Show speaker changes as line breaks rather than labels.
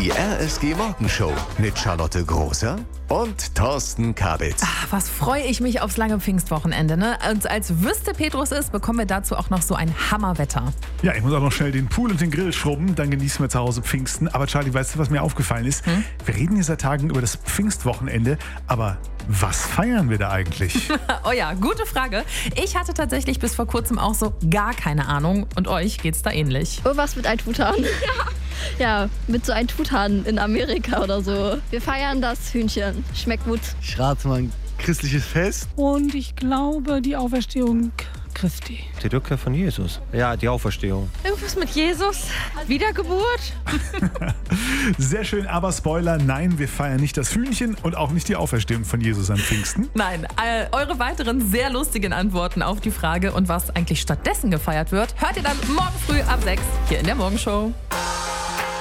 Die RSG Morgenshow mit Charlotte Großer und Thorsten Kabitz.
Ach, was freue ich mich aufs lange Pfingstwochenende, ne? Und als wüsste Petrus es, bekommen wir dazu auch noch so ein Hammerwetter.
Ja, ich muss auch noch schnell den Pool und den Grill schrubben, dann genießen wir zu Hause Pfingsten. Aber Charlie, weißt du, was mir aufgefallen ist? Wir reden hier seit Tagen über das Pfingstwochenende, aber was feiern wir da eigentlich?
Oh ja, gute Frage. Ich hatte tatsächlich bis vor kurzem auch so gar keine Ahnung. Und euch geht's da ähnlich.
Irgendwas mit ein Truthahn. Ja, mit so einem Truthahn in Amerika oder so. Wir feiern das Hühnchen. Schmeckt gut.
Ich rate mal ein christliches Fest.
Und ich glaube, die Auferstehung Christi.
Die Rückkehr von Jesus. Ja, die Auferstehung.
Irgendwas mit Jesus? Wiedergeburt?
Sehr schön, aber Spoiler, nein, wir feiern nicht das Hühnchen und auch nicht die Auferstehung von Jesus an Pfingsten.
Nein, eure weiteren sehr lustigen Antworten auf die Frage und was eigentlich stattdessen gefeiert wird, hört ihr dann morgen früh ab 6 hier in der Morgenshow.